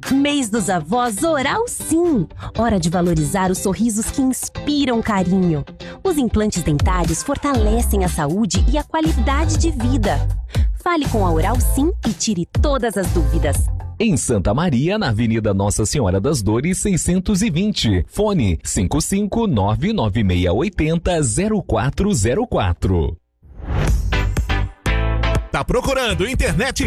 Mês dos Avós Oral Sim. Hora de valorizar os sorrisos que inspiram carinho. Os implantes dentários fortalecem a saúde e a qualidade de vida. Fale com a Oral Sim e tire todas as dúvidas. Em Santa Maria, na Avenida Nossa Senhora das Dores, 620. Fone 55996800404. Tá procurando internet